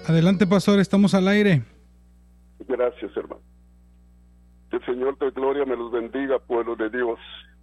Adelante, pastor, estamos al aire. Gracias, hermano. Que el Señor de gloria me los bendiga, pueblo de Dios.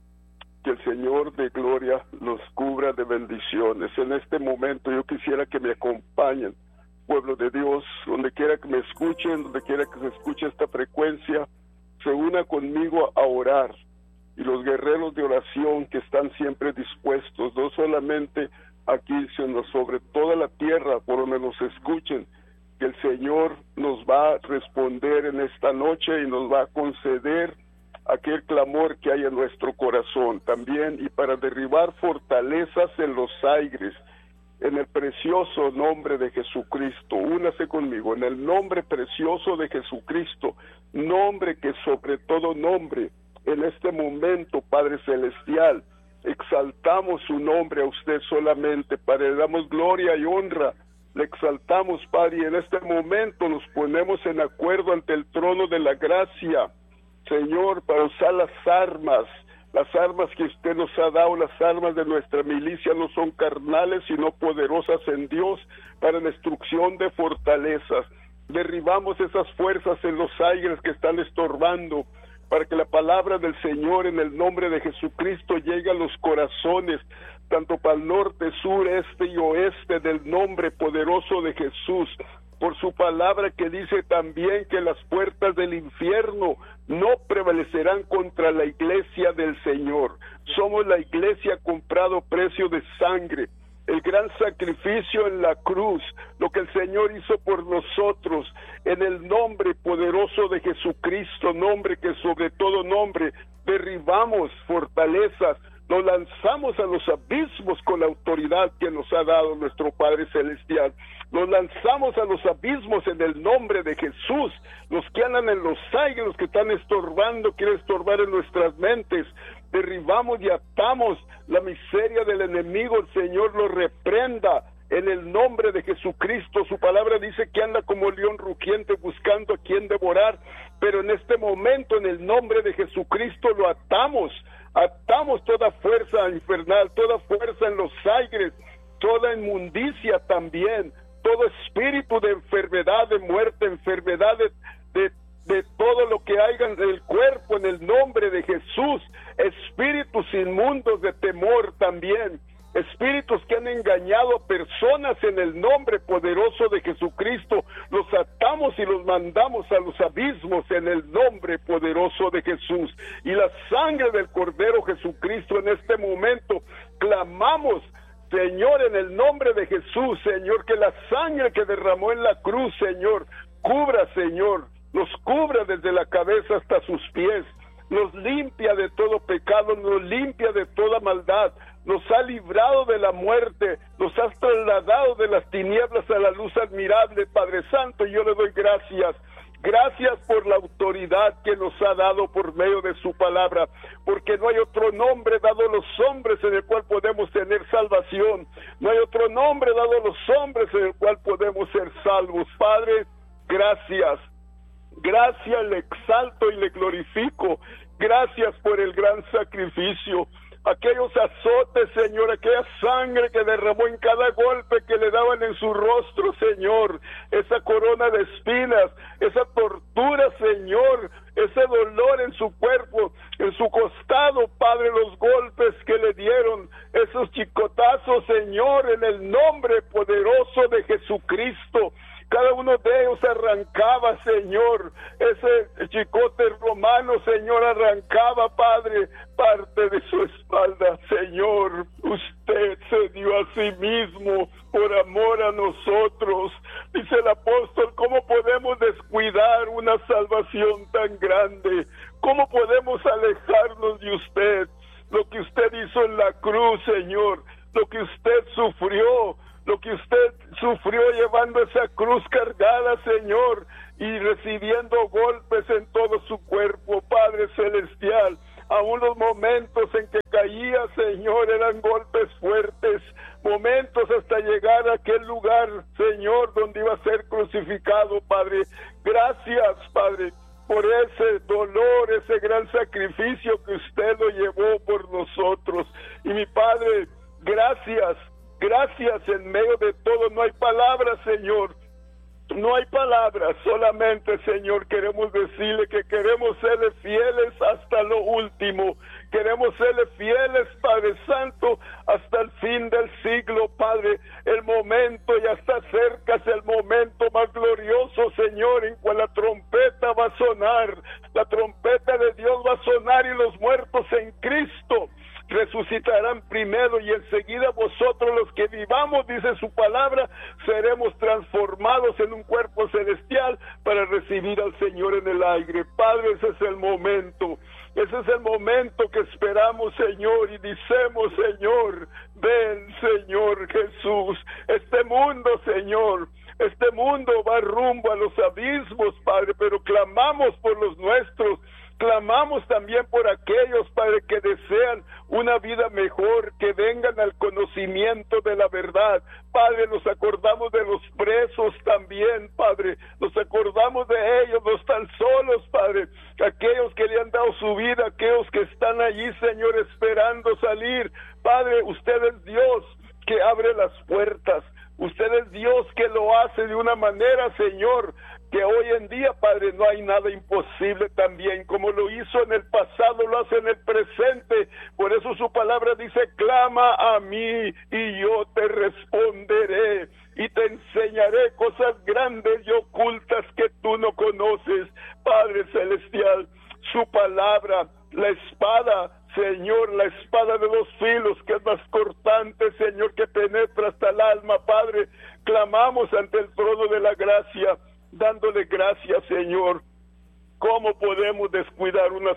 Que el Señor de gloria los cubra de bendiciones. En este momento yo quisiera que me acompañen, pueblo de Dios, donde quiera que me escuchen, donde quiera que se escuche esta frecuencia, se una conmigo a orar. Y los guerreros de oración que están siempre dispuestos, no solamente aquí, sino sobre toda la tierra, por donde nos escuchen, que el Señor nos va a responder en esta noche y nos va a conceder aquel clamor que hay en nuestro corazón también, y para derribar fortalezas en los aires, en el precioso nombre de Jesucristo. Únase conmigo, en el nombre precioso de Jesucristo, nombre que sobre todo nombre. En este momento, Padre Celestial, exaltamos su nombre a usted solamente, Padre, le damos gloria y honra, le exaltamos, Padre, y en este momento nos ponemos en acuerdo ante el trono de la gracia, Señor, para usar las armas que usted nos ha dado. Las armas de nuestra milicia no son carnales, sino poderosas en Dios para la destrucción de fortalezas. Derribamos esas fuerzas en los aires que están estorbando, para que la palabra del Señor en el nombre de Jesucristo llegue a los corazones, tanto para el norte, sur, este y oeste, del nombre poderoso de Jesús, por su palabra que dice también que las puertas del infierno no prevalecerán contra la iglesia del Señor. Somos la iglesia comprado precio de sangre, el gran sacrificio en la cruz, lo que el Señor hizo por nosotros, en el nombre poderoso de Jesucristo, nombre que sobre todo nombre, derribamos fortalezas, nos lanzamos a los abismos con la autoridad que nos ha dado nuestro Padre Celestial, nos lanzamos a los abismos en el nombre de Jesús. Los que andan en los aires, los que están estorbando, quieren estorbar en nuestras mentes, derribamos y atamos la miseria del enemigo. El Señor lo reprenda en el nombre de Jesucristo. Su palabra dice que anda como león rugiente buscando a quien devorar, pero en este momento, en el nombre de Jesucristo, lo atamos toda fuerza infernal, toda fuerza en los aires, toda inmundicia también, todo espíritu de enfermedad, de muerte, enfermedad de todo lo que haya en el cuerpo, en el nombre de Jesús, espíritus inmundos de temor también, espíritus que han engañado a personas, en el nombre poderoso de Jesucristo, los atamos y los mandamos a los abismos en el nombre poderoso de Jesús. Y la sangre del Cordero Jesucristo en este momento, clamamos, Señor, en el nombre de Jesús, Señor, que la sangre que derramó en la cruz, Señor, cubra, Señor, nos cubra desde la cabeza hasta sus pies, nos limpia de todo pecado, nos limpia de toda maldad, nos ha librado de la muerte, nos has trasladado de las tinieblas a la luz admirable, Padre Santo. Y yo le doy gracias. Gracias por la autoridad que nos ha dado por medio de su palabra, porque no hay otro nombre dado a los hombres en el cual podemos tener salvación, no hay otro nombre dado a los hombres en el cual podemos ser salvos. Padre, gracias, le exalto y le glorifico, gracias por el gran sacrificio, aquellos azotes, Señor, aquella sangre que derramó en cada golpe que le daban en su rostro, Señor, esa corona de espinas, esa tortura, Señor, ese dolor en su cuerpo, en su costado, Padre, los golpes que le dieron, esos chicotazos, Señor, en el nombre poderoso de Jesucristo. Cada uno de ellos arrancaba, Señor, ese chicote romano, Señor, arrancaba, Padre, parte de su espalda. Señor, usted se dio a sí mismo por amor a nosotros. Dice el apóstol, ¿cómo podemos descuidar una salvación tan grande? ¿Cómo podemos alejarnos de usted? Lo que usted hizo en la cruz, Señor, lo que usted sufrió, llevando esa cruz cargada, Señor, y recibiendo golpes en todo su cuerpo, Padre Celestial. Aún los momentos en que caía, Señor, eran golpes fuertes, momentos hasta llegar a aquel lugar, Señor, donde iba a ser crucificado, Padre. Gracias, Padre, por ese dolor, ese gran sacrificio que usted lo llevó por nosotros. Y mi Padre, gracias, en medio de todo, no hay palabras, Señor, No hay palabras, solamente, Señor, queremos decirle que queremos serle fieles hasta lo último. Queremos serle fieles, Padre Santo, hasta el fin del siglo, Padre. El momento ya está cerca, es el momento más glorioso, Señor, en cual la trompeta va a sonar. La trompeta de Dios va a sonar y los muertos en Cristo resucitarán primero, y enseguida vosotros los que vivamos, dice su palabra, seremos transformados en un cuerpo celestial para recibir al Señor en el aire. Padre, ese es el momento que esperamos, Señor, y decimos, Señor, ven, Señor Jesús. Este mundo, Señor, este mundo va rumbo a los abismos, Padre, pero clamamos por los nuestros. Clamamos también por aquellos, Padre, que desean una vida mejor, que vengan al conocimiento de la verdad. Padre, nos acordamos de los presos también, Padre. Nos acordamos de ellos, no están solos, Padre. Aquellos que le han dado su vida, aquellos que están allí, Señor, esperando salir. Padre, usted es Dios que abre las puertas. Usted es Dios que lo hace de una manera, Señor, que hoy en día, Padre, no hay nada imposible también. Como lo hizo en el pasado, lo hace en el presente. Por eso su palabra dice, clama a mí y yo te responderé y te enseñaré cosas grandes y ocultas que tú no conoces. Padre celestial, su palabra, la espada, Señor, la espada de 2 filos, que es más cortante, Señor, que penetra hasta el alma, Padre. Clamamos ante el trono de la gracia, dándole gracias, Señor. ¿Cómo podemos descuidar una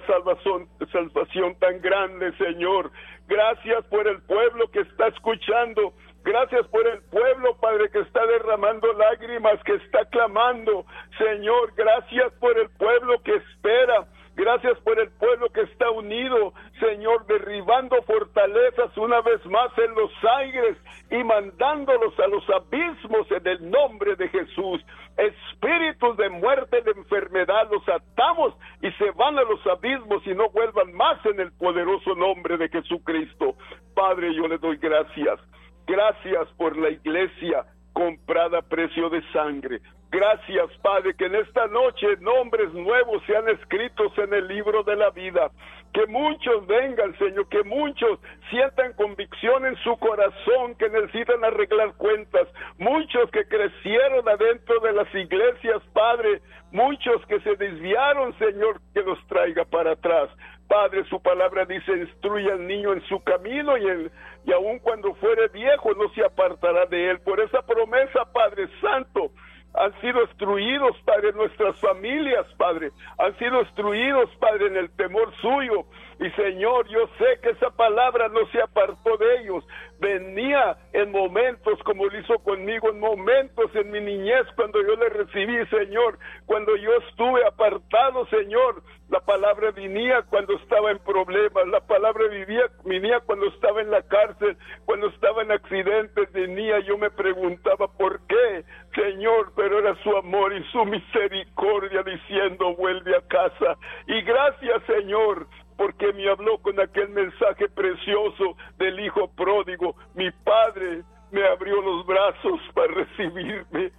salvación tan grande, Señor? Gracias por el pueblo que está escuchando. Gracias por el pueblo, Padre, que está derramando lágrimas, que está clamando. Señor, gracias por el pueblo que espera. Gracias por el pueblo que está unido, Señor, derribando fortalezas una vez más en los aires y mandándolos a los abismos en el nombre de Jesús. Espíritus de muerte, de enfermedad, los atamos y se van a los abismos y no vuelvan más en el poderoso nombre de Jesucristo. Padre, yo le doy gracias. Gracias por la iglesia comprada a precio de sangre. Gracias, Padre, que en esta noche nombres nuevos sean escritos en el libro de la vida. Que muchos vengan, Señor, que muchos sientan convicción en su corazón que necesitan arreglar cuentas. Muchos que crecieron adentro de las iglesias, Padre. Muchos que se desviaron, Señor, que los traiga para atrás. Padre, su palabra dice, instruye al niño en su camino y aun cuando fuere viejo no se apartará de él. Por esa promesa, Padre Santo, han sido instruidos, Padre, nuestras familias, Padre, han sido instruidos, Padre, en el temor suyo. Y Señor, yo sé que esa palabra no se apartó de ellos. Venía en momentos como lo hizo conmigo, en momentos en mi niñez cuando yo le recibí, Señor, cuando yo estuve apartado, Señor. La palabra venía cuando estaba en problemas, la palabra venía cuando estaba en la cárcel, cuando estaba en accidentes, venía, yo me preguntaba por qué, Señor, pero era su amor y su misericordia diciendo, vuelve a casa. Y gracias, Señor, porque me habló con aquel mensaje precioso del hijo pródigo. Mi padre me abrió los brazos para recibirme.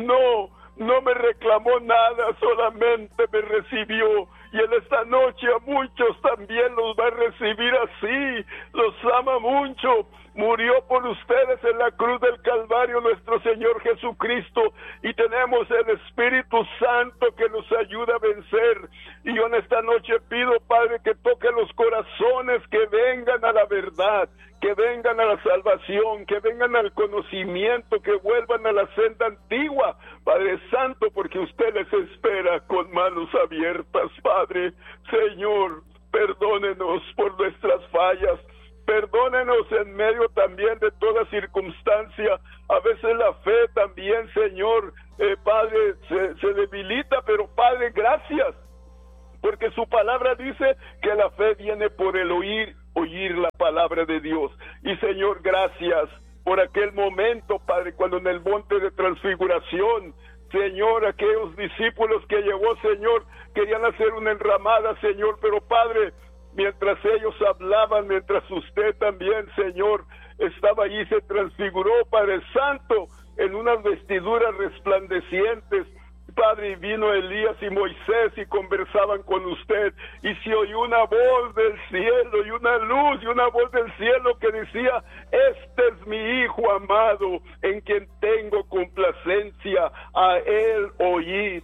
No me reclamó nada, solamente me recibió. Y en esta noche a muchos también los va a recibir así. Los ama mucho. Murió por ustedes en la cruz del Calvario nuestro Señor Jesucristo. Y tenemos el Espíritu Santo que nos ayuda a vencer. Y yo en esta noche pido, Padre, que toque los corazones, que vengan a la verdad, que vengan a la salvación, que vengan al conocimiento, que vuelvan a la senda antigua, Padre Santo, porque usted les espera con manos abiertas, Padre. Señor, perdónenos por nuestras fallas, perdónenos en medio también de toda circunstancia. A veces la fe también, Señor, Padre, se debilita, pero Padre, gracias, porque su palabra dice que la fe viene por el oír la palabra de Dios. Y Señor, gracias por aquel momento, Padre, cuando en el monte de transfiguración, Señor, aquellos discípulos que llevó, Señor, querían hacer una enramada, Señor, pero Padre, mientras ellos hablaban, mientras usted también, Señor, estaba allí, se transfiguró, Padre Santo, en unas vestiduras resplandecientes. Padre, y vino Elías y Moisés y conversaban con usted, y se oyó una voz del cielo y una luz y una voz del cielo que decía: este es mi hijo amado, en quien tengo complacencia, a él oí,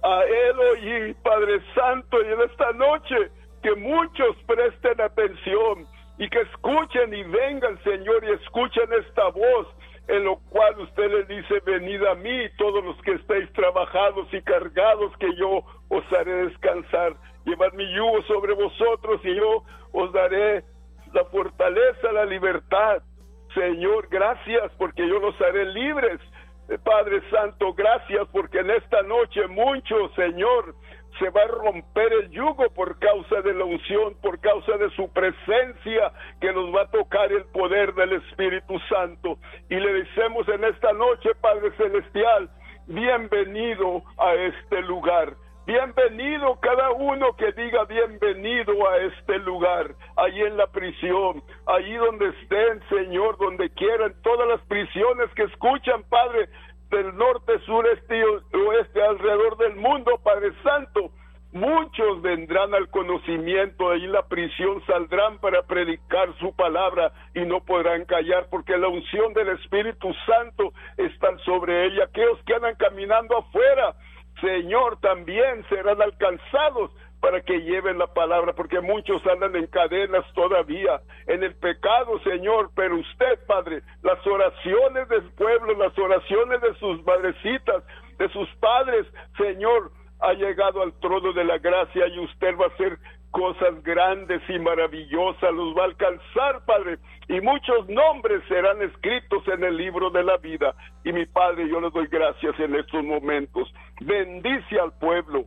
Padre Santo. Y en esta noche que muchos presten atención y que escuchen y vengan, Señor, y escuchen esta voz, en lo cual usted le dice: venid a mí todos los que estéis trabajados y cargados, que yo os haré descansar. Llevad mi yugo sobre vosotros y yo os daré la fortaleza, la libertad. Señor, gracias porque yo los haré libres. Padre Santo, gracias porque en esta noche muchos, Señor, se va a romper el yugo por causa de la unción, por causa de su presencia, que nos va a tocar el poder del Espíritu Santo. Y le decimos en esta noche, Padre Celestial, bienvenido a este lugar. Bienvenido cada uno que diga bienvenido a este lugar, allí en la prisión, allí donde estén, Señor, donde quieran, todas las prisiones que escuchan, Padre, del norte, sureste y oeste, alrededor del mundo, Padre Santo. Muchos vendrán al conocimiento, ahí en la prisión saldrán para predicar su palabra y no podrán callar, porque la unción del Espíritu Santo está sobre ella. Aquellos que andan caminando afuera, Señor, también serán alcanzados para que lleven la palabra, porque muchos andan en cadenas todavía, en el pecado, Señor. Pero usted, Padre, las oraciones del pueblo, las oraciones de sus madrecitas, de sus padres, Señor, ha llegado al trono de la gracia, y usted va a hacer cosas grandes y maravillosas, los va a alcanzar, Padre, y muchos nombres serán escritos en el libro de la vida. Y mi Padre, yo le doy gracias en estos momentos. Bendice al pueblo,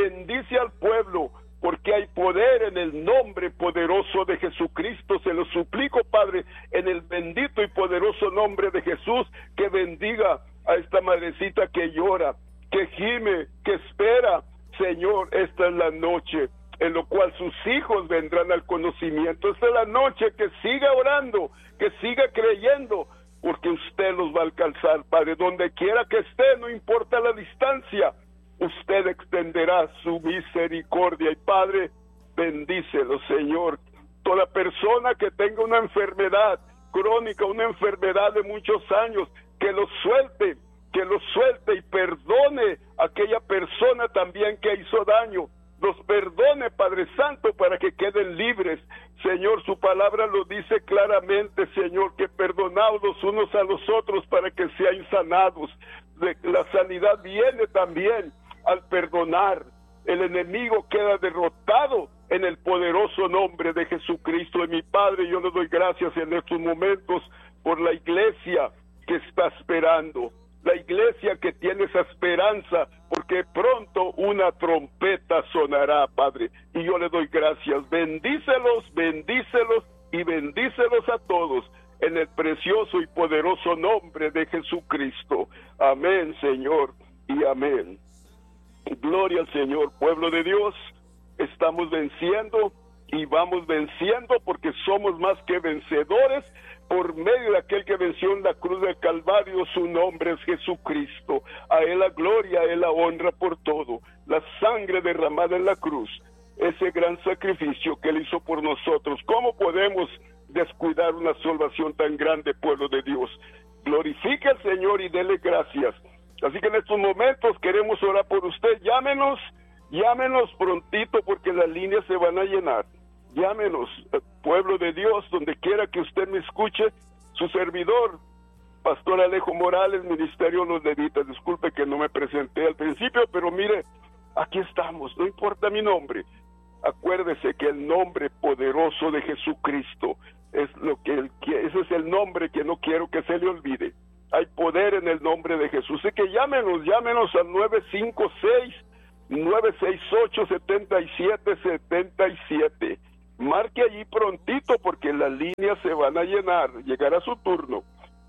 porque hay poder en el nombre poderoso de Jesucristo. Se lo suplico, Padre, en el bendito y poderoso nombre de Jesús, que bendiga a esta madrecita que llora, que gime, que espera. Señor, esta es la noche en lo cual sus hijos vendrán al conocimiento. Esta es la noche que siga orando, que siga creyendo, porque usted los va a alcanzar, Padre, donde quiera que esté, no importa la distancia, usted extenderá su misericordia. Y Padre, bendícelo, Señor. Toda persona que tenga una enfermedad crónica, una enfermedad de muchos años, que lo suelte y perdone a aquella persona también que hizo daño. Los perdone, Padre Santo, para que queden libres. Señor, su palabra lo dice claramente, Señor, que perdonaos los unos a los otros para que sean sanados. La sanidad viene también al perdonar. El enemigo queda derrotado en el poderoso nombre de Jesucristo. Y mi Padre, yo le doy gracias en estos momentos por la iglesia que está esperando, la iglesia que tiene esa esperanza, porque pronto una trompeta sonará, Padre, y yo le doy gracias. Bendícelos y bendícelos a todos, en el precioso y poderoso nombre de Jesucristo. Amén, Señor, y amén. Gloria al Señor, pueblo de Dios. Estamos venciendo y vamos venciendo, porque somos más que vencedores por medio de aquel que venció en la cruz del Calvario. Su nombre es Jesucristo. A Él la gloria, a Él la honra por todo. La sangre derramada en la cruz, ese gran sacrificio que Él hizo por nosotros. ¿Cómo podemos descuidar una salvación tan grande, pueblo de Dios? Glorifique al Señor y dele gracias. Así que en estos momentos queremos orar por usted. Llámenos prontito, porque las líneas se van a llenar. Llámenos, pueblo de Dios, donde quiera que usted me escuche. Su servidor, Pastor Alejo Morales, Ministerio Los Levitas. Disculpe que no me presenté al principio, pero mire, aquí estamos, no importa mi nombre. Acuérdese que el nombre poderoso de Jesucristo es lo que Él quiere. Ese es el nombre que no quiero que se le olvide. Hay poder en el nombre de Jesús. Así que llámenos al 956-968-7777. Marque allí prontito, porque las líneas se van a llenar. Llegará su turno.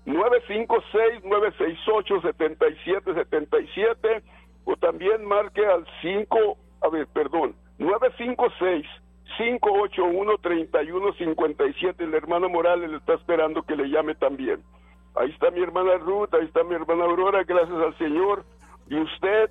956-968-7777, o también marque al 956-581-3157. El hermano Morales le está esperando que le llame también. Ahí está mi hermana Ruth, ahí está mi hermana Aurora, gracias al Señor. Y usted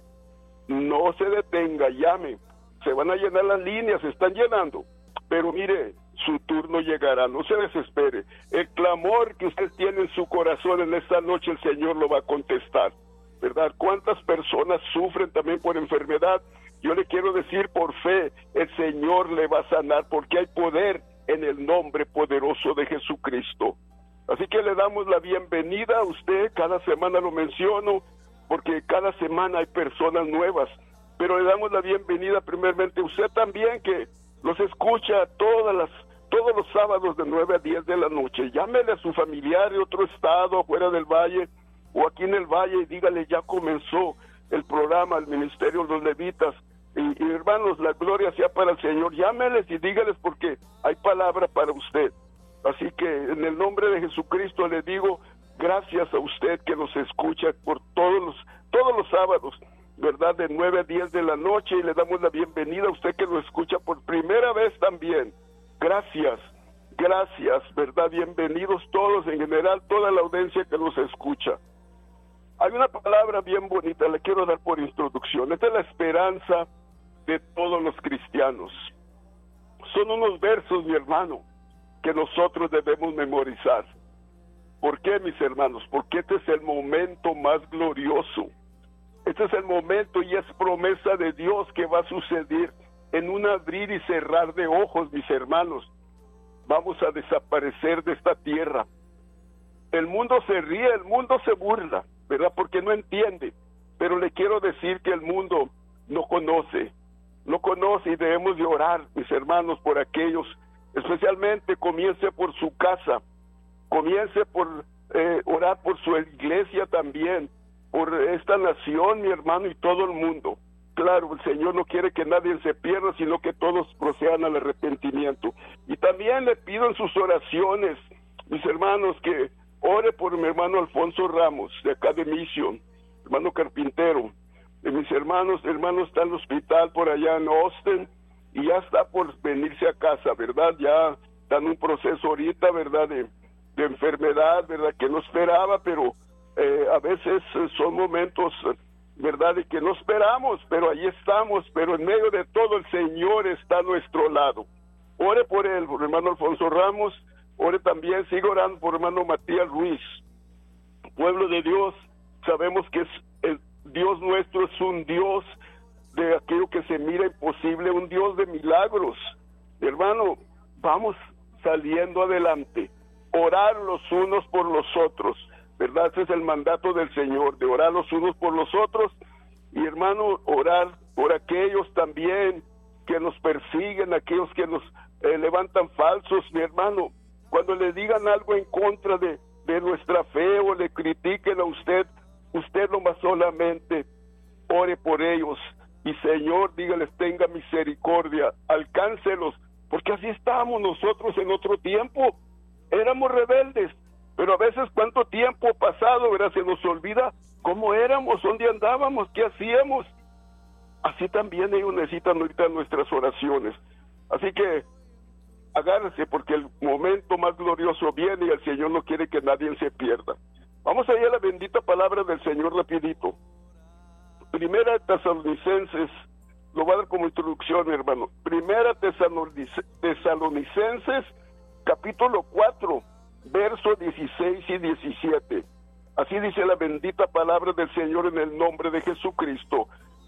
no se detenga, llame. Se van a llenar las líneas, se están llenando. Pero mire, su turno llegará, no se desespere. El clamor que usted tiene en su corazón en esta noche, el Señor lo va a contestar, ¿verdad? ¿Cuántas personas sufren también por enfermedad? Yo le quiero decir por fe, el Señor le va a sanar, porque hay poder en el nombre poderoso de Jesucristo. Así que le damos la bienvenida a usted, cada semana lo menciono, porque cada semana hay personas nuevas, pero le damos la bienvenida primeramente a usted también, que los escucha todos los sábados de 9 a 10 de la noche. Llámele a su familiar de otro estado, fuera del valle, o aquí en el valle, y dígale, ya comenzó el programa, el ministerio de los levitas, y hermanos, la gloria sea para el Señor. Llámeles y dígales, porque hay palabra para usted. Así que en el nombre de Jesucristo le digo, gracias a usted que nos escucha por todos los sábados, ¿verdad? De 9 a 10 de la noche, y le damos la bienvenida a usted que nos escucha por primera vez también. Gracias, ¿verdad? Bienvenidos todos, en general, toda la audiencia que nos escucha. Hay una palabra bien bonita, le quiero dar por introducción. Esta es la esperanza de todos los cristianos. Son unos versos, mi hermano, que nosotros debemos memorizar. ¿Por qué, mis hermanos? Porque este es el momento más glorioso. Este es el momento y es promesa de Dios que va a suceder en un abrir y cerrar de ojos, mis hermanos. Vamos a desaparecer de esta tierra. El mundo se ríe, el mundo se burla, ¿verdad? Porque no entiende. Pero le quiero decir que el mundo no conoce y debemos de orar, mis hermanos, por aquellos. Especialmente comience por su casa, comience por orar por su iglesia también, por esta nación, mi hermano, y todo el mundo. Claro, el Señor no quiere que nadie se pierda, sino que todos procedan al arrepentimiento. Y también le pido en sus oraciones, mis hermanos, que ore por mi hermano Alfonso Ramos, de acá de Mission, hermano carpintero. Y mis hermano está en el hospital por allá en Austin, y ya está por venirse a casa, ¿verdad? Ya está en un proceso ahorita, ¿verdad? De enfermedad, ¿verdad? Que no esperaba, pero a veces son momentos, ¿verdad? De que no esperamos, pero ahí estamos, pero en medio de todo el Señor está a nuestro lado. Ore por él, por hermano Alfonso Ramos, ore también, siga orando por hermano Matías Ruiz. Pueblo de Dios, sabemos que el Dios nuestro es un Dios de aquello que se mira imposible, un Dios de milagros. Hermano, vamos saliendo adelante, orar los unos por los otros, ¿verdad? Ese es el mandato del Señor, de orar los unos por los otros, y hermano, orar por aquellos también que nos persiguen, aquellos que nos levantan falsos, mi hermano. Cuando le digan algo en contra de nuestra fe o le critiquen a usted nomás solamente ore por ellos. Y Señor, dígales, tenga misericordia, alcáncelos, porque así estábamos nosotros en otro tiempo. Éramos rebeldes, pero a veces cuánto tiempo pasado, ¿verdad? Se nos olvida cómo éramos, dónde andábamos, qué hacíamos. Así también ellos necesitan ahorita nuestras oraciones. Así que agárrese, porque el momento más glorioso viene y el Señor no quiere que nadie se pierda. Vamos a ir a la bendita palabra del Señor rapidito. Primera de Tesalonicenses, lo voy a dar como introducción, mi hermano. Primera Tesalonicenses, capítulo 4, versos 16 y 17. Así dice la bendita palabra del Señor en el nombre de Jesucristo.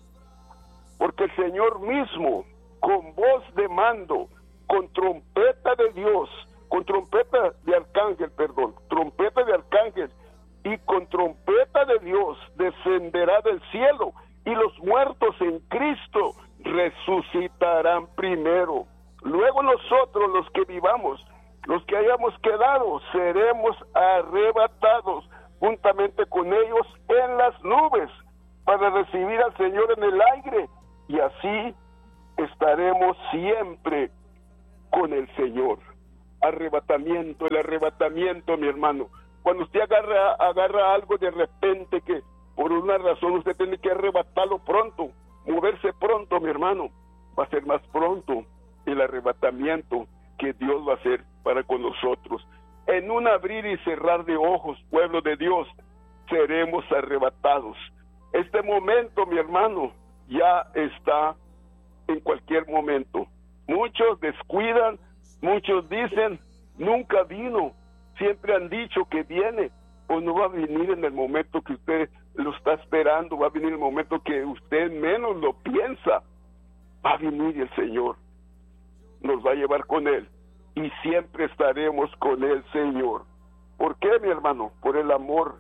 Porque el Señor mismo, con voz de mando, con trompeta de Dios, con trompeta de arcángel, trompeta de arcángel, y con trompeta de Dios descenderá del cielo, y los muertos en Cristo resucitarán primero. Luego nosotros, los que vivamos, los que hayamos quedado, seremos arrebatados juntamente con ellos en las nubes para recibir al Señor en el aire, y así estaremos siempre con el Señor. Arrebatamiento, el arrebatamiento, mi hermano. Cuando usted agarra algo de repente que por una razón usted tiene que arrebatarlo pronto, moverse pronto, mi hermano, va a ser más pronto el arrebatamiento que Dios va a hacer para con nosotros. En un abrir y cerrar de ojos, pueblo de Dios, seremos arrebatados. Este momento, mi hermano, ya está en cualquier momento. Muchos descuidan, muchos dicen, nunca vino, siempre han dicho que viene, o no va a venir en el momento que usted lo está esperando, va a venir el momento que usted menos lo piensa, va a venir el Señor, nos va a llevar con Él, y siempre estaremos con el Señor. ¿Por qué, mi hermano? Por el amor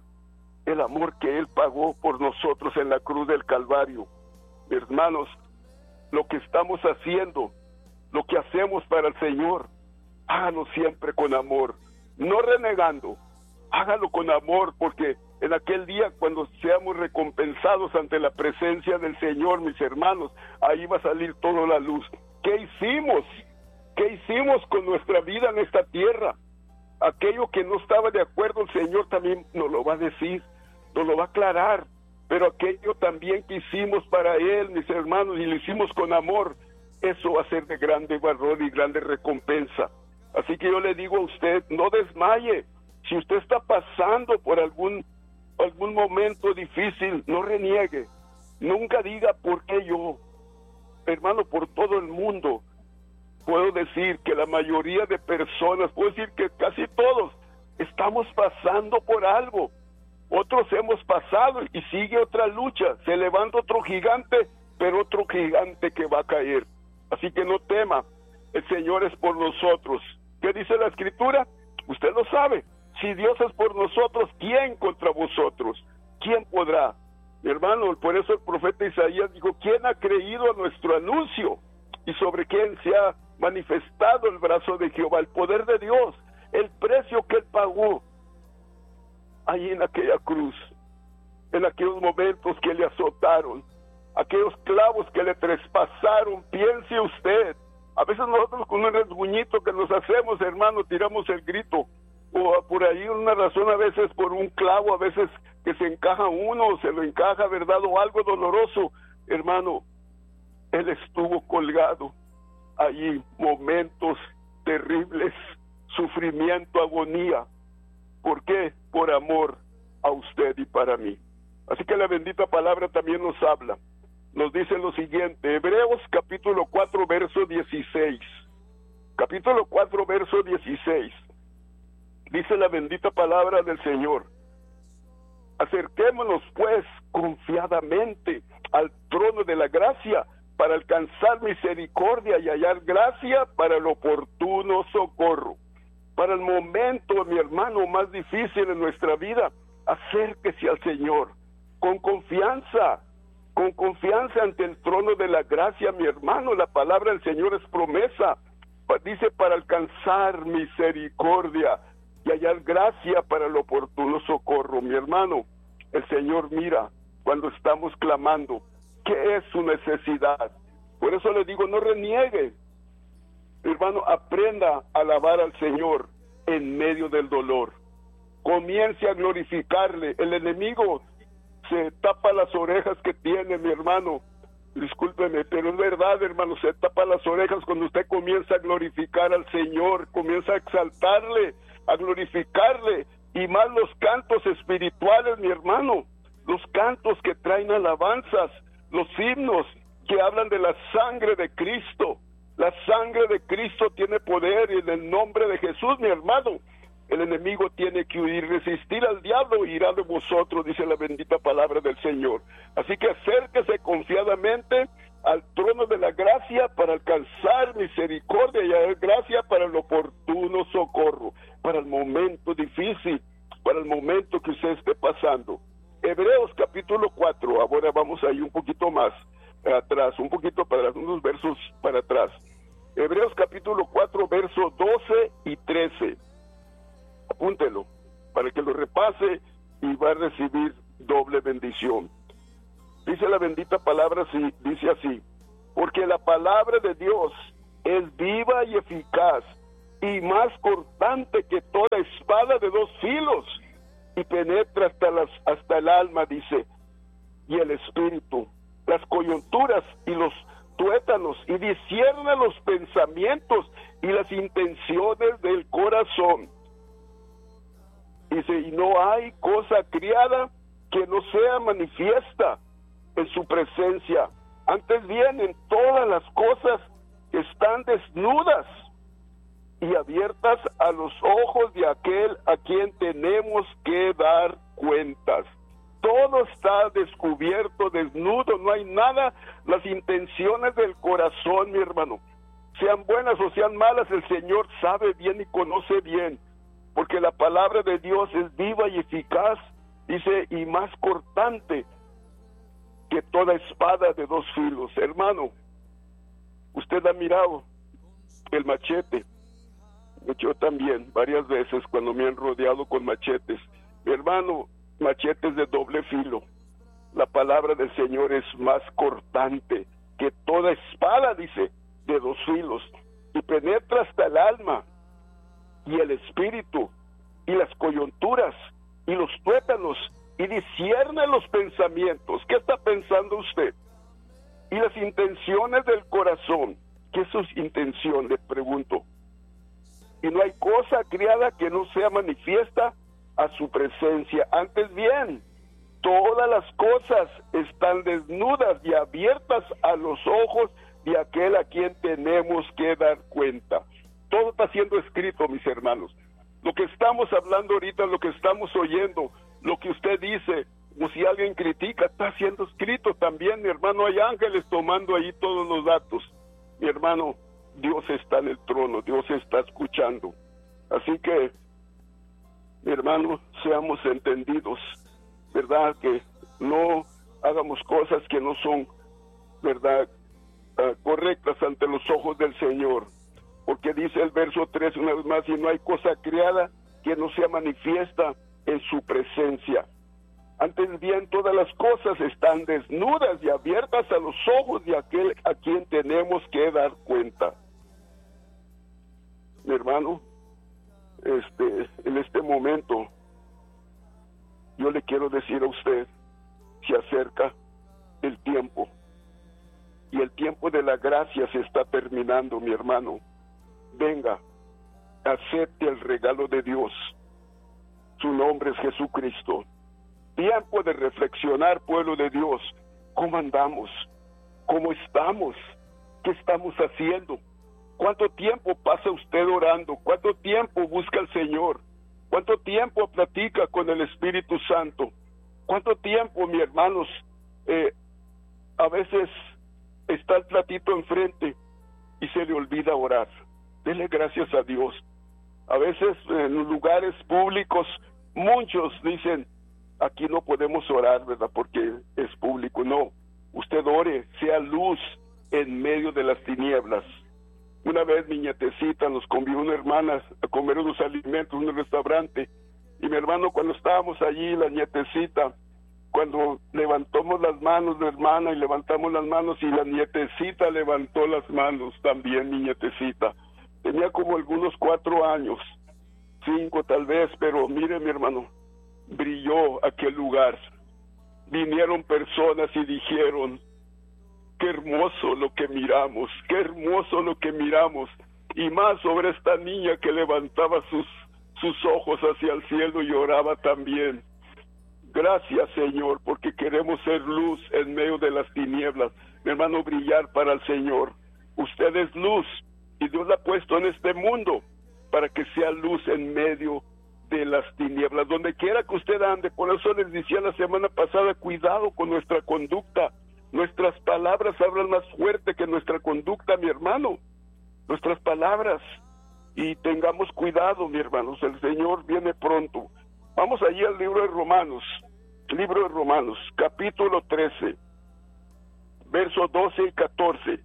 que Él pagó por nosotros en la cruz del Calvario. Hermanos, lo que estamos haciendo, lo que hacemos para el Señor, hágalo siempre con amor, no renegando, hágalo con amor, porque en aquel día cuando seamos recompensados ante la presencia del Señor, mis hermanos, ahí va a salir toda la luz. ¿Qué hicimos? ¿Qué hicimos con nuestra vida en esta tierra? Aquello que no estaba de acuerdo, el Señor también nos lo va a decir, nos lo va a aclarar, pero aquello también que hicimos para Él, mis hermanos, y lo hicimos con amor, eso va a ser de grande valor y grande recompensa. Así que yo le digo a usted, no desmaye. Si usted está pasando por algún momento difícil, no reniegue. Nunca diga, ¿por qué yo? Hermano, por todo el mundo, puedo decir que la mayoría de personas, puedo decir que casi todos, estamos pasando por algo. Otros hemos pasado y sigue otra lucha. Se levanta otro gigante, pero otro gigante que va a caer. Así que no tema, el Señor es por nosotros. ¿Qué dice la Escritura? Usted lo sabe. Si Dios es por nosotros, ¿quién contra vosotros? ¿Quién podrá? Mi hermano, por eso el profeta Isaías dijo, ¿quién ha creído a nuestro anuncio? ¿Y sobre quién se ha manifestado el brazo de Jehová? El poder de Dios, el precio que Él pagó ahí en aquella cruz, en aquellos momentos que le azotaron, aquellos clavos que le traspasaron. Piense usted, a veces nosotros con un rasguñito que nos hacemos, hermano, tiramos el grito, o por ahí una razón, a veces por un clavo, a veces que se encaja uno, se lo encaja, ¿verdad?, o algo doloroso. Hermano, Él estuvo colgado allí, momentos terribles, sufrimiento, agonía. ¿Por qué? Por amor a usted y para mí. Así que la bendita palabra también nos habla. Nos dice lo siguiente, Hebreos capítulo 4, verso 16. Capítulo 4, verso 16. Dice la bendita palabra del Señor. Acerquémonos pues confiadamente al trono de la gracia para alcanzar misericordia y hallar gracia para el oportuno socorro. Para el momento, mi hermano, más difícil en nuestra vida, acérquese al Señor con confianza ante el trono de la gracia, mi hermano. La palabra del Señor es promesa. Dice, para alcanzar misericordia y hallar gracia para el oportuno socorro. Mi hermano, el Señor mira cuando estamos clamando qué es su necesidad. Por eso le digo, no reniegue. Hermano, aprenda a alabar al Señor en medio del dolor. Comience a glorificarle. El enemigo se tapa las orejas que tiene, mi hermano. Discúlpeme, pero es verdad, hermano, se tapa las orejas cuando usted comienza a glorificar al Señor, comienza a exaltarle, a glorificarle, y más los cantos espirituales, mi hermano, los cantos que traen alabanzas, los himnos que hablan de la sangre de Cristo. La sangre de Cristo tiene poder, y en el nombre de Jesús, mi hermano, el enemigo tiene que huir. Resistir al diablo, irá de vosotros, dice la bendita palabra del Señor. Así que acérquese confiadamente al trono de la gracia para alcanzar misericordia y gracia para el oportuno socorro, para el momento difícil, para el momento que usted esté pasando. Hebreos capítulo 4, ahora vamos ahí un poquito más atrás, un poquito para unos versos para atrás. Hebreos capítulo 4, versos 12 y 13. Apúntelo, para que lo repase y va a recibir doble bendición. Dice la bendita palabra, dice así: porque la palabra de Dios es viva y eficaz, y más cortante que toda espada de dos filos, y penetra hasta el alma, dice, y el espíritu, las coyunturas y los tuétanos, y discierne los pensamientos y las intenciones del corazón. Dice, y no hay cosa criada que no sea manifiesta en su presencia. Antes bien, en todas las cosas están desnudas y abiertas a los ojos de aquel a quien tenemos que dar cuentas. Todo está descubierto, desnudo, no hay nada. Las intenciones del corazón, mi hermano, sean buenas o sean malas, el Señor sabe bien y conoce bien, porque la palabra de Dios es viva y eficaz, dice, y más cortante que toda espada de dos filos. Hermano, usted ha mirado el machete. Yo también, varias veces cuando me han rodeado con machetes. Mi hermano, machetes de doble filo. La palabra del Señor es más cortante que toda espada, dice, de dos filos, y penetra hasta el alma y el espíritu y las coyunturas y los tuétanos, y discierne los pensamientos. ¿Qué está pensando usted? Y las intenciones del corazón. ¿Qué es sus intenciones? Le pregunto. Y no hay cosa criada que no sea manifiesta a su presencia. Antes bien, todas las cosas están desnudas y abiertas a los ojos de aquel a quien tenemos que dar cuenta. Todo está siendo escrito, mis hermanos. Lo que estamos hablando ahorita, lo que estamos oyendo, lo que usted dice, o si alguien critica, está siendo escrito también, mi hermano. Hay ángeles tomando ahí todos los datos. Mi hermano, Dios está en el trono, Dios está escuchando. Así que, mi hermano, seamos entendidos, ¿verdad? Que no hagamos cosas que no son, ¿verdad?, correctas ante los ojos del Señor. Porque dice el verso 3 una vez más, y no hay cosa creada que no sea manifiesta en su presencia. Antes bien, todas las cosas están desnudas y abiertas a los ojos de aquel a quien tenemos que dar cuenta. Mi hermano, en este momento, yo le quiero decir a usted, se acerca el tiempo, y el tiempo de la gracia se está terminando, mi hermano. Venga, acepte el regalo de Dios. Su nombre es Jesucristo. Tiempo de reflexionar, pueblo de Dios. ¿Cómo andamos? ¿Cómo estamos? ¿Qué estamos haciendo? ¿Cuánto tiempo pasa usted orando? ¿Cuánto tiempo busca al Señor? ¿Cuánto tiempo platica con el Espíritu Santo? ¿Cuánto tiempo, mis hermanos, a veces está el platito enfrente y se le olvida orar? Dele gracias a Dios. A veces en lugares públicos muchos dicen, aquí no podemos orar, ¿verdad?, porque es público. No, usted ore, sea luz en medio de las tinieblas. Una vez mi nietecita nos convidó una hermana a comer unos alimentos en un restaurante, y mi hermano, cuando estábamos allí, la nietecita, cuando levantamos las manos, la hermana, y levantamos las manos, y la nietecita levantó las manos también, mi nietecita. Tenía como algunos 4 años, 5 tal vez, pero mire, mi hermano, brilló aquel lugar. Vinieron personas y dijeron, qué hermoso lo que miramos, qué hermoso lo que miramos, y más sobre esta niña que levantaba sus ojos hacia el cielo y oraba también. Gracias, Señor, porque queremos ser luz en medio de las tinieblas. Mi hermano, brillar para el Señor. Usted es luz, y Dios la ha puesto en este mundo para que sea luz en medio de las tinieblas, donde quiera que usted ande. Por eso les decía la semana pasada, cuidado con nuestra conducta. Nuestras palabras hablan más fuerte que nuestra conducta, mi hermano. Nuestras palabras. Y tengamos cuidado, mi hermanos, el Señor viene pronto. Vamos allí al libro de Romanos, capítulo 13, versos 12 y 14.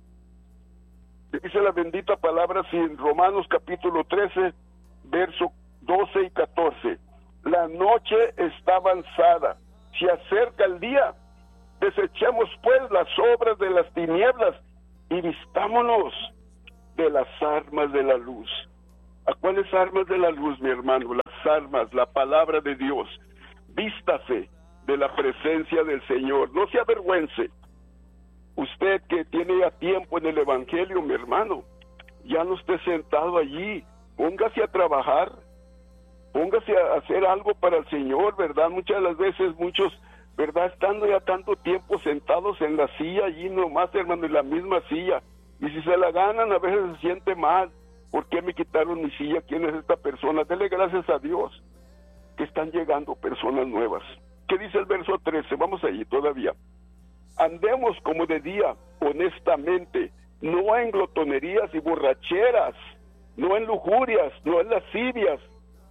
Dice la bendita palabra así en Romanos capítulo 13, verso 12 y 14. La noche está avanzada, se acerca el día. Desechemos pues las obras de las tinieblas y vistámonos de las armas de la luz. ¿A cuáles armas de la luz, mi hermano? Las armas, la palabra de Dios. Vístase de la presencia del Señor, no se avergüence. Usted que tiene ya tiempo en el Evangelio, mi hermano, ya no esté sentado allí, póngase a trabajar. Póngase a hacer algo para el Señor, ¿verdad? Muchas de las veces, muchos, ¿verdad? Estando ya tanto tiempo sentados en la silla, allí nomás, hermano, en la misma silla. Y si se la ganan, a veces se siente mal. ¿Por qué me quitaron mi silla? ¿Quién es esta persona? Dele gracias a Dios que están llegando personas nuevas. ¿Qué dice el verso 13? Vamos allí todavía. Andemos como de día, honestamente, no en glotonerías y borracheras, no en lujurias, no en lascivias.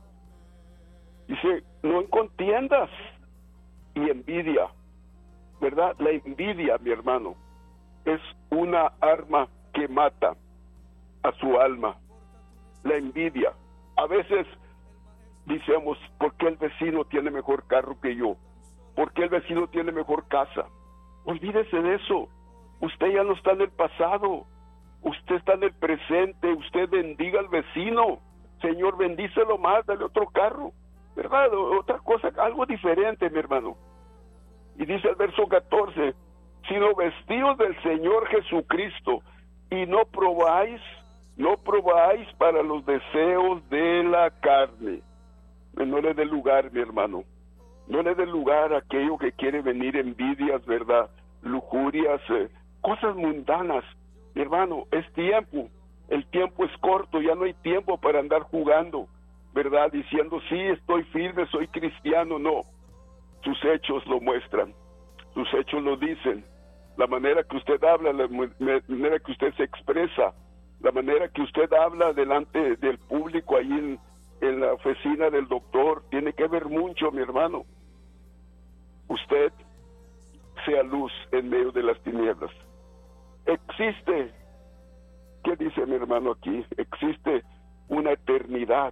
Dice, no en contiendas y envidia, ¿verdad? La envidia, mi hermano, es una arma que mata a su alma. La envidia. A veces decimos, ¿por qué el vecino tiene mejor carro que yo? ¿Por qué el vecino tiene mejor casa? Olvídese de eso. Usted ya no está en el pasado. Usted está en el presente. Usted bendiga al vecino. Señor, bendícelo más, dale otro carro, ¿verdad? Otra cosa, algo diferente, mi hermano. Y dice el verso 14, sino vestidos del Señor Jesucristo, y no probáis para los deseos de la carne. No le dé lugar, mi hermano. No le dé lugar a aquello que quiere venir, envidias, ¿verdad? Lujurias, cosas mundanas. Mi hermano, es tiempo. El tiempo es corto, ya no hay tiempo para andar jugando, ¿verdad? Diciendo, sí, estoy firme, soy cristiano. No, sus hechos lo muestran, sus hechos lo dicen. La manera que usted habla, la manera que usted se expresa, la manera que usted habla delante del público ahí en la oficina del doctor, tiene que ver mucho, mi hermano. Usted sea luz en medio de las tinieblas. Existe, ¿qué dice mi hermano aquí? Existe una eternidad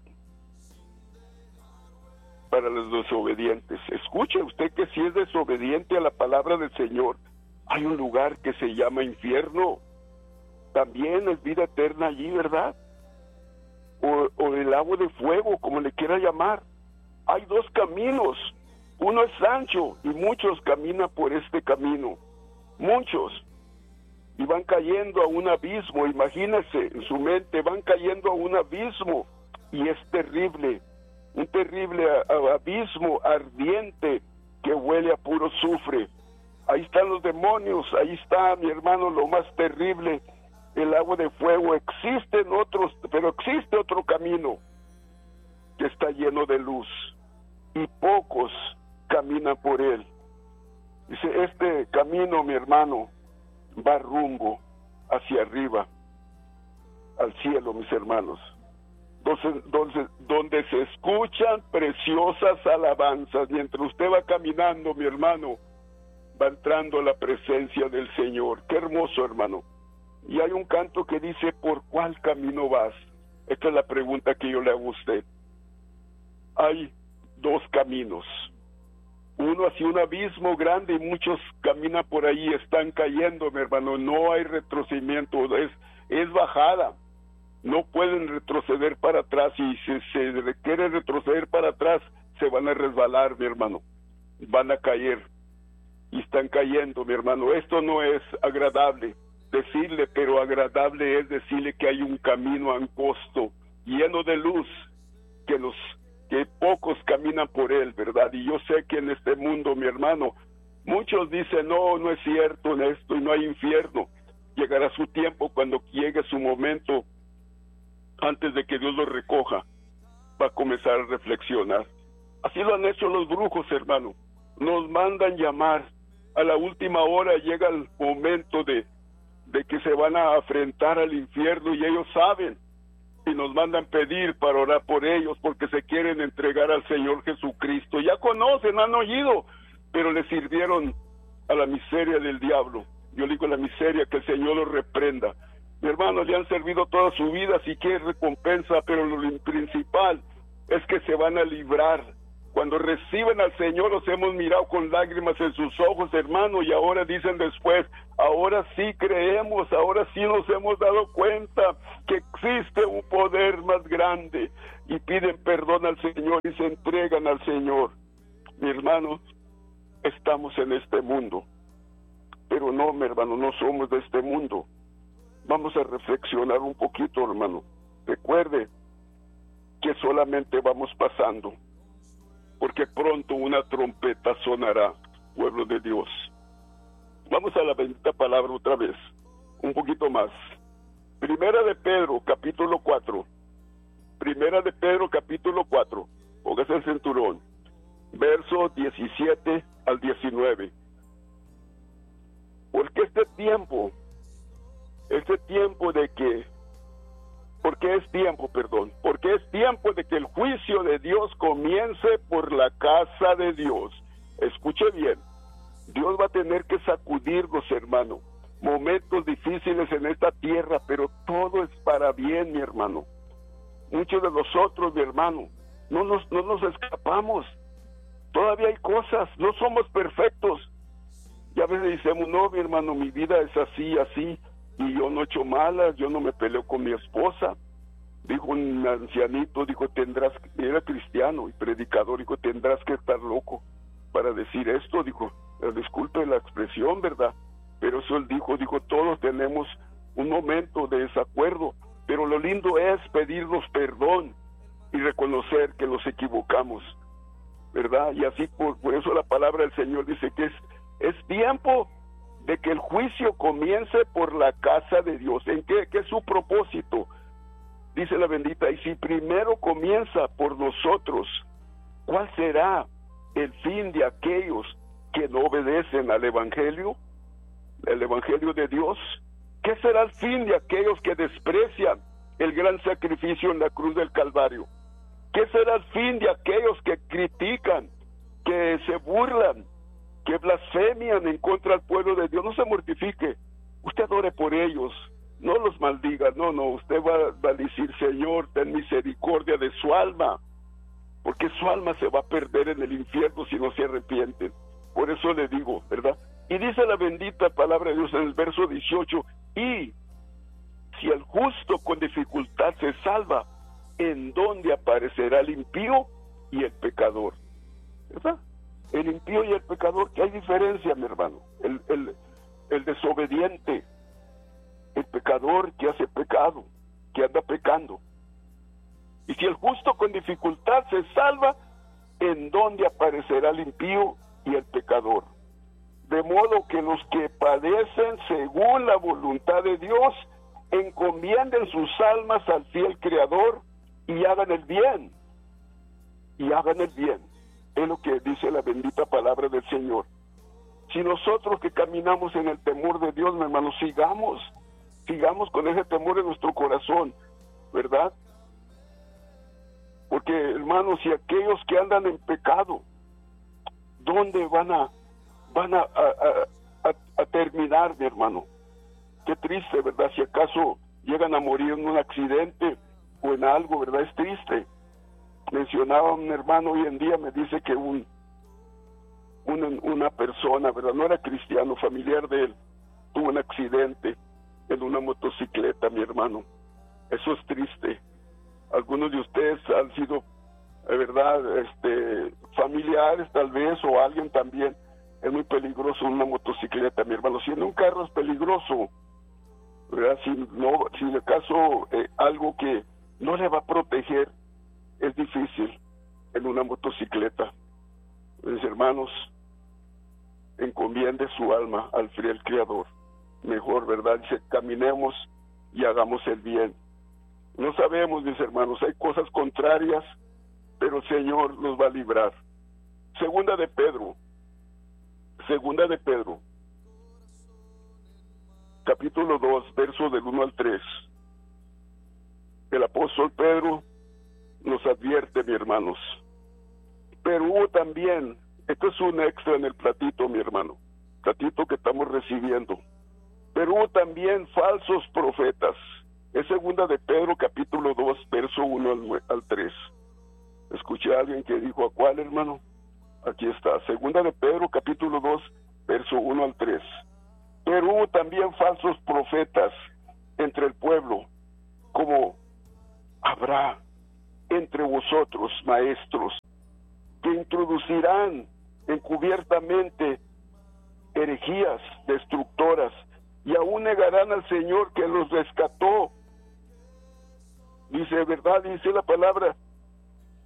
para los desobedientes. Escuche usted que si es desobediente a la palabra del Señor, hay un lugar que se llama infierno. También es vida eterna allí, ¿verdad? O el lago de fuego, como le quiera llamar. Hay dos caminos. Uno es ancho y muchos caminan por este camino. Muchos. Y van cayendo a un abismo. Imagínense, en su mente van cayendo a un abismo. Y es terrible. Un terrible abismo ardiente que huele a puro azufre. Ahí están los demonios. Ahí está, mi hermano, lo más terrible. El agua de fuego. Existen otros, pero existe otro camino que está lleno de luz y pocos caminan por él. Dice, este camino, mi hermano, va rumbo hacia arriba, al cielo, mis hermanos, donde se escuchan preciosas alabanzas. Mientras usted va caminando, mi hermano, va entrando a la presencia del Señor. Qué hermoso, hermano. Y hay un canto que dice, ¿por cuál camino vas? Esta es la pregunta que yo le hago a usted. Hay dos caminos. Uno hacia un abismo grande y muchos caminan por ahí, están cayendo, mi hermano. No hay retrocedimiento, es bajada. No pueden retroceder para atrás, y si se quieren retroceder para atrás, se van a resbalar, mi hermano. Van a caer. Y están cayendo, mi hermano. Esto no es agradable decirle, pero agradable es decirle que hay un camino angosto, lleno de luz, que pocos caminan por él, ¿verdad? Y yo sé que en este mundo, mi hermano, muchos dicen, no es cierto en esto y no hay infierno. Llegará su tiempo, cuando llegue su momento, antes de que Dios lo recoja, va a comenzar a reflexionar. Así lo han hecho los brujos, hermano. Nos mandan llamar. A la última hora llega el momento de que se van a enfrentar al infierno, y ellos saben, y nos mandan pedir para orar por ellos, porque se quieren entregar al Señor Jesucristo. Ya conocen, han oído, pero le sirvieron a la miseria del diablo. Yo digo la miseria, que el Señor los reprenda. Mi hermano, le han servido toda su vida, si quiere recompensa, pero lo principal es que se van a librar. Cuando reciben al Señor, los hemos mirado con lágrimas en sus ojos, hermano, y ahora dicen después, ahora sí creemos, ahora sí nos hemos dado cuenta que existe un poder más grande, y piden perdón al Señor y se entregan al Señor. Mi hermano, estamos en este mundo, pero no, mi hermano, no somos de este mundo. Vamos a reflexionar un poquito, hermano. Recuerde que solamente vamos pasando, porque pronto una trompeta sonará, pueblo de Dios. Vamos a la bendita palabra otra vez, un poquito más. Primera de Pedro, capítulo 4. Primera de Pedro, capítulo 4. Póngase el cinturón. Verso 17 al 19. Porque este tiempo de que, porque es tiempo de que el juicio de Dios comience por la casa de Dios. Escuche bien, Dios va a tener que sacudirnos, hermano, momentos difíciles en esta tierra, pero todo es para bien, mi hermano. Muchos de nosotros, mi hermano, no nos escapamos. Todavía hay cosas, no somos perfectos. Y a veces decimos, no, mi hermano, mi vida es así, y yo no he hecho malas, yo no me peleo con mi esposa. Dijo un ancianito, era cristiano y predicador, dijo, tendrás que estar loco para decir esto, dijo, disculpe la expresión, ¿verdad? Pero eso él dijo, todos tenemos un momento de desacuerdo, pero lo lindo es pedirnos perdón y reconocer que nos equivocamos, ¿verdad? Y así por eso la palabra del Señor dice que es tiempo de que el juicio comience por la casa de Dios. ¿En qué es su propósito? Dice la bendita, y si primero comienza por nosotros, ¿cuál será el fin de aquellos que no obedecen al Evangelio? El Evangelio de Dios. ¿Qué será el fin de aquellos que desprecian el gran sacrificio en la cruz del Calvario? ¿Qué será el fin de aquellos que critican, que se burlan, que blasfemian en contra del pueblo de Dios? No se mortifique, usted ore por ellos, no los maldiga, no, usted va a decir, Señor, ten misericordia de su alma, porque su alma se va a perder en el infierno si no se arrepienten. Por eso le digo, ¿verdad? Y dice la bendita palabra de Dios en el verso 18, y si el justo con dificultad se salva, ¿en dónde aparecerá el impío y el pecador? ¿Verdad? El impío y el pecador, que hay diferencia, mi hermano. El desobediente, el pecador que hace pecado, que anda pecando. Y si el justo con dificultad se salva, ¿en dónde aparecerá el impío y el pecador? De modo que los que padecen según la voluntad de Dios, encomienden sus almas al fiel Creador y hagan el bien. Y hagan el bien. Es lo que dice la bendita palabra del Señor. Si nosotros que caminamos en el temor de Dios, mi hermano, sigamos con ese temor en nuestro corazón, ¿verdad? Porque, hermanos, si aquellos que andan en pecado, ¿dónde van a terminar, mi hermano? Qué triste, ¿verdad? Si acaso llegan a morir en un accidente o en algo, ¿verdad? Es triste. Mencionaba un hermano hoy en día, me dice que una persona, ¿verdad? No era cristiano, familiar de él, tuvo un accidente en una motocicleta, mi hermano. Eso es triste. Algunos de ustedes han sido, ¿verdad? Familiares tal vez, o alguien también. Es muy peligroso una motocicleta, mi hermano. Si en un carro es peligroso, ¿verdad? Si acaso algo que no le va a proteger, es difícil en una motocicleta. Mis hermanos, encomiende su alma al fiel Creador. Mejor, ¿verdad? Dice, caminemos y hagamos el bien. No sabemos, mis hermanos, hay cosas contrarias, pero el Señor nos va a librar. Segunda de Pedro, capítulo 2, versos del 1 al 3. El apóstol Pedro nos advierte, mis hermanos. Pero hubo también, esto es un extra en el platito, mi hermano, platito que estamos recibiendo. Pero hubo también falsos profetas. Es segunda de Pedro, capítulo 2, verso 1 al 3. Escuché a alguien que dijo, ¿a cuál, hermano? Aquí está, segunda de Pedro, capítulo 2, verso 1 al 3. Pero hubo también falsos profetas entre el pueblo, como habrá entre vosotros maestros que introducirán encubiertamente herejías destructoras y aún negarán al Señor que los rescató. Dice, ¿verdad? Dice la palabra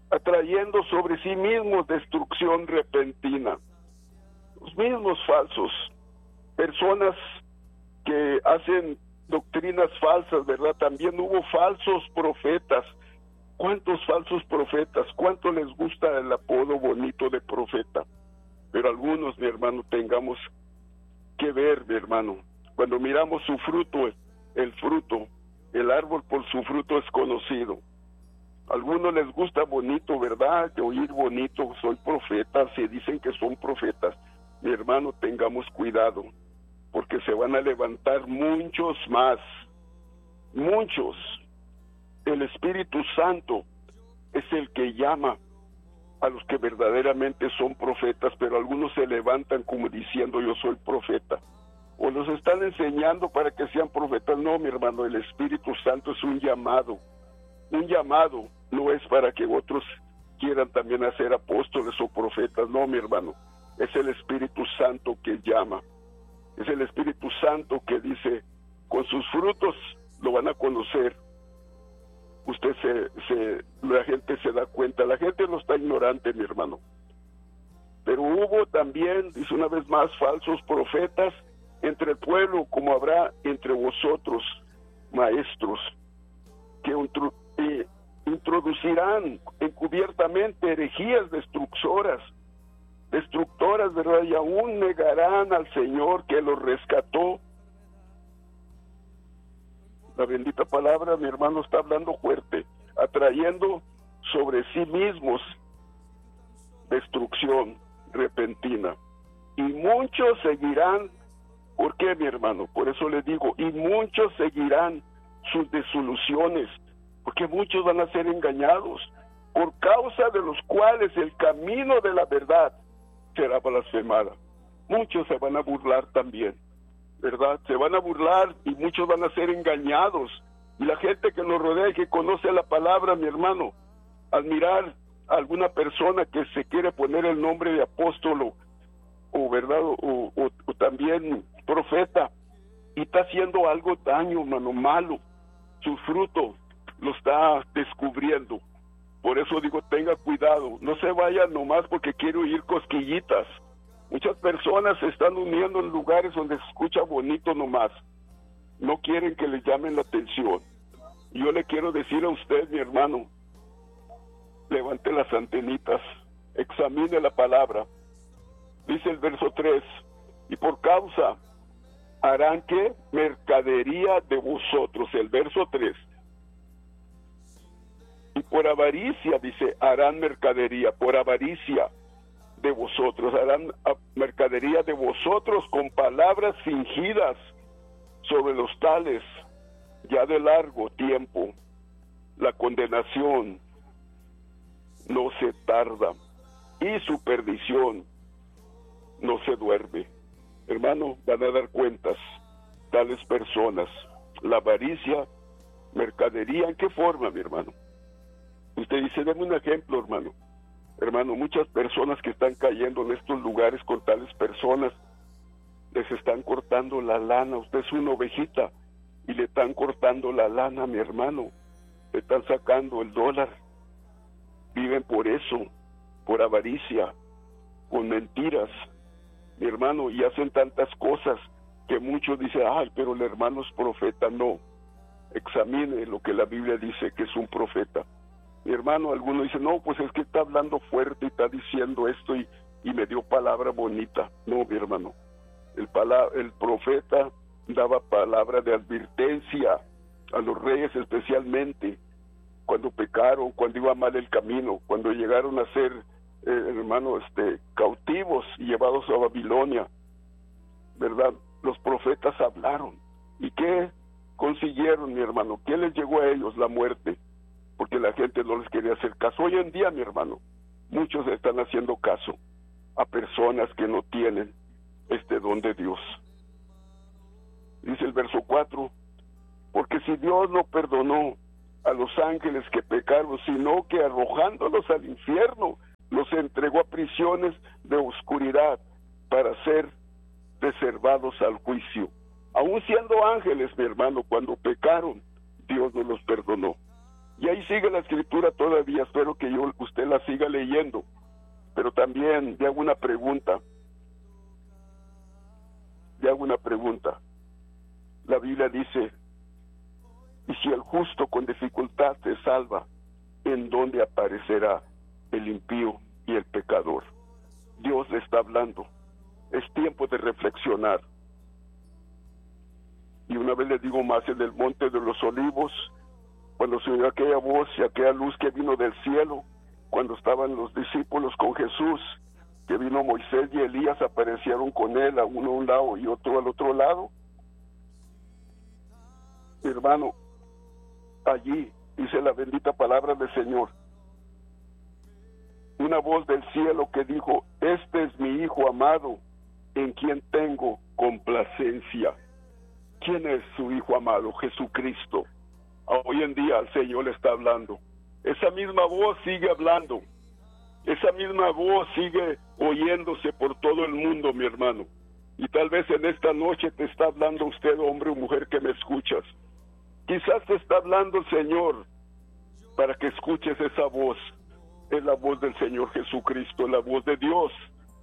atrayendo sobre sí mismos destrucción repentina. Los mismos falsos, personas que hacen doctrinas falsas, ¿verdad? También hubo falsos profetas. ¿Cuántos falsos profetas? ¿Cuánto les gusta el apodo bonito de profeta? Pero algunos, mi hermano, tengamos que ver, mi hermano, cuando miramos su fruto, el fruto, el árbol por su fruto es conocido. A algunos les gusta bonito, ¿verdad? De oír bonito, soy profeta, se dicen que son profetas. Mi hermano, tengamos cuidado, porque se van a levantar muchos más, muchos. El Espíritu Santo es el que llama a los que verdaderamente son profetas, pero algunos se levantan como diciendo yo soy profeta, o los están enseñando para que sean profetas. No, mi hermano, el Espíritu Santo es un llamado, no es para que otros quieran también hacer apóstoles o profetas. No, mi hermano, es el Espíritu Santo que llama, es el Espíritu Santo que dice, con sus frutos lo van a conocer. La gente se da cuenta, la gente no está ignorante, mi hermano. Pero hubo también, dice una vez más, falsos profetas entre el pueblo, como habrá entre vosotros maestros, que introducirán encubiertamente herejías destructoras, ¿verdad? Y aún negarán al Señor que los rescató. La bendita palabra, mi hermano, está hablando fuerte, atrayendo sobre sí mismos destrucción repentina. Y muchos seguirán, ¿por qué, mi hermano? Por eso le digo, y muchos seguirán sus desilusiones, porque muchos van a ser engañados, por causa de los cuales el camino de la verdad será blasfemada. Muchos se van a burlar también, ¿verdad? Se van a burlar y muchos van a ser engañados. Y la gente que nos rodea y que conoce la palabra, mi hermano, al mirar a alguna persona que se quiere poner el nombre de apóstol o verdad, o también profeta, y está haciendo algo daño, hermano, malo, su fruto lo está descubriendo. Por eso digo, tenga cuidado, no se vaya nomás porque quiere oír cosquillitas. Muchas personas se están uniendo en lugares donde se escucha bonito nomás. No quieren que les llamen la atención. Yo le quiero decir a usted, mi hermano, levante las antenitas, examine la palabra. Dice el verso 3, y por causa harán que mercadería de vosotros, el verso 3. Y por avaricia, dice, harán mercadería, por avaricia de vosotros, harán mercadería de vosotros con palabras fingidas sobre los tales, ya de largo tiempo. La condenación no se tarda y su perdición no se duerme. Hermano, van a dar cuentas tales personas. La avaricia, mercadería, ¿en qué forma, mi hermano? Usted dice, deme un ejemplo, hermano. Hermano, muchas personas que están cayendo en estos lugares con tales personas, les están cortando la lana. Usted es una ovejita y le están cortando la lana, mi hermano. Le están sacando el dólar. Viven por eso, por avaricia, con mentiras, mi hermano, y hacen tantas cosas que muchos dicen, ay, pero el hermano es profeta. No, examine lo que la Biblia dice que es un profeta. Mi hermano, alguno dice, no, pues es que está hablando fuerte y está diciendo esto y me dio palabra bonita. No, mi hermano, el profeta daba palabra de advertencia a los reyes, especialmente cuando pecaron, cuando iba mal el camino, cuando llegaron a ser, hermano, cautivos y llevados a Babilonia, ¿verdad? Los profetas hablaron. ¿Y qué consiguieron, mi hermano? ¿Qué les llegó a ellos? La muerte, porque la gente no les quería hacer caso. Hoy en día, mi hermano, muchos están haciendo caso a personas que no tienen este don de Dios. Dice el verso 4, porque si Dios no perdonó a los ángeles que pecaron, sino que arrojándolos al infierno, los entregó a prisiones de oscuridad para ser reservados al juicio. Aún siendo ángeles, mi hermano, cuando pecaron, Dios no los perdonó. Y ahí sigue la escritura todavía, espero que usted la siga leyendo. Pero también le hago una pregunta. La Biblia dice, y si el justo con dificultad se salva, ¿en dónde aparecerá el impío y el pecador? Dios le está hablando. Es tiempo de reflexionar. Y una vez le digo más, en el monte de los olivos, cuando se oyó aquella voz y aquella luz que vino del cielo, cuando estaban los discípulos con Jesús, que vino Moisés y Elías, aparecieron con él, a uno a un lado y otro al otro lado. Hermano, allí dice la bendita palabra del Señor, una voz del cielo que dijo, este es mi Hijo amado, en quien tengo complacencia. ¿Quién es su Hijo amado? Jesucristo. Hoy en día el Señor le está hablando. Esa misma voz sigue hablando. Esa misma voz sigue oyéndose por todo el mundo, mi hermano. Y tal vez en esta noche te está hablando usted, hombre o mujer que me escuchas. Quizás te está hablando el Señor para que escuches esa voz. Es la voz del Señor Jesucristo, la voz de Dios.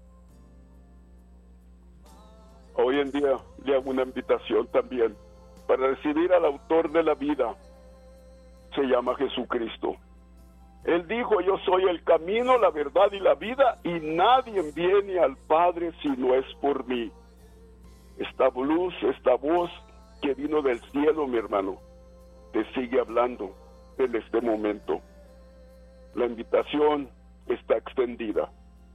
Hoy en día le hago una invitación también para recibir al autor de la vida. Se llama Jesucristo. Él dijo, yo soy el camino, la verdad y la vida, y nadie viene al Padre si no es por mí. Esta luz, esta voz que vino del cielo, mi hermano, te sigue hablando en este momento. La invitación está extendida.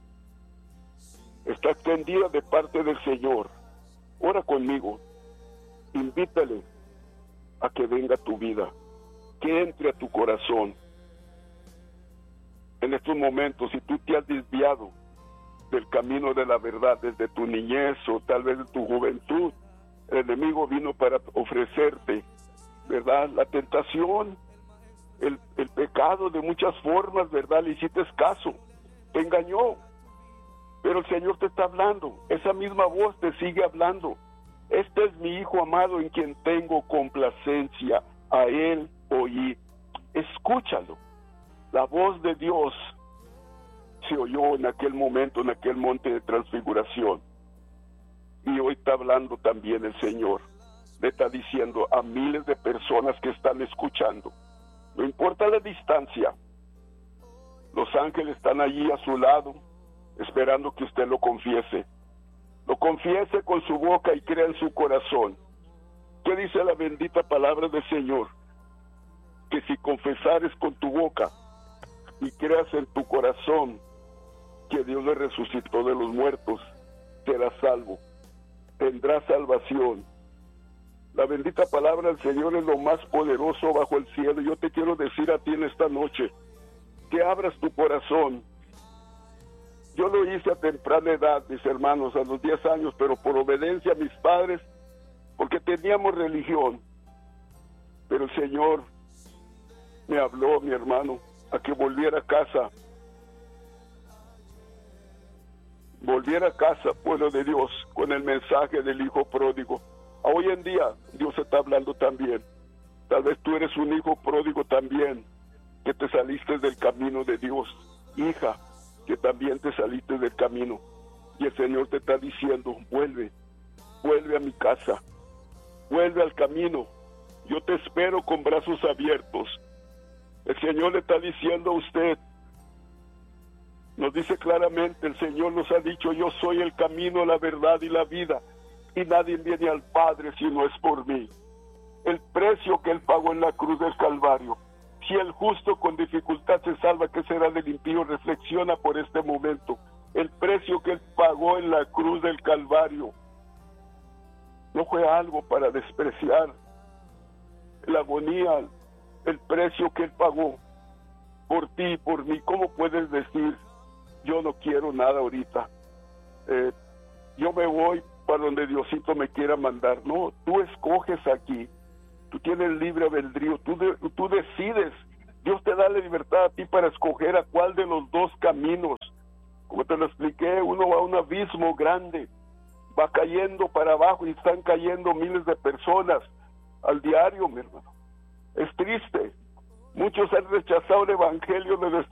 Está extendida de parte del Señor. Ora conmigo. Invítale a que venga a tu vida, que entre a tu corazón. En estos momentos, si tú te has desviado del camino de la verdad desde tu niñez o tal vez de tu juventud, el enemigo vino para ofrecerte, ¿verdad? La tentación, el pecado de muchas formas, ¿verdad? Le hiciste caso, te engañó, pero el Señor te está hablando, esa misma voz te sigue hablando. Este es mi Hijo amado en quien tengo complacencia, a Él oí. Escúchalo. La voz de Dios se oyó en aquel momento, en aquel monte de transfiguración. Y hoy está hablando también el Señor. Le está diciendo a miles de personas que están escuchando. No importa la distancia. Los ángeles están allí a su lado, esperando que usted lo confiese. Lo confiese con su boca y crea en su corazón. ¿Qué dice la bendita palabra del Señor? Que si confesares con tu boca y creas en tu corazón que Dios le resucitó de los muertos, serás salvo, tendrás salvación. La bendita palabra del Señor es lo más poderoso bajo el cielo. Yo te quiero decir a ti en esta noche, que abras tu corazón. Yo lo hice a temprana edad, mis hermanos, a los 10 años, pero por obediencia a mis padres, porque teníamos religión. Pero el Señor me habló, mi hermano, a que volviera a casa. Volviera a casa, pueblo de Dios, con el mensaje del Hijo pródigo. Hoy en día, Dios está hablando también. Tal vez tú eres un hijo pródigo también, que te saliste del camino de Dios. Hija, que también te saliste del camino. Y el Señor te está diciendo, vuelve a mi casa, vuelve al camino. Yo te espero con brazos abiertos. El Señor le está diciendo a usted, nos dice claramente, el Señor nos ha dicho, yo soy el camino, la verdad y la vida, y nadie viene al Padre si no es por mí. El precio que Él pagó en la cruz del Calvario. Si el justo con dificultad se salva, ¿qué será del impío? Reflexiona por este momento. El precio que Él pagó en la cruz del Calvario no fue algo para despreciar. La agonía, el precio que Él pagó por ti y por mí. ¿Cómo puedes decir, yo no quiero nada ahorita? Yo me voy para donde Diosito me quiera mandar. No, tú escoges aquí. Tú tienes libre albedrío, tú decides. Dios te da la libertad a ti para escoger a cuál de los dos caminos. Como te lo expliqué, uno va a un abismo grande, va cayendo para abajo y están cayendo miles de personas al diario, mi hermano. Es triste, Muchos han rechazado el evangelio de nuestro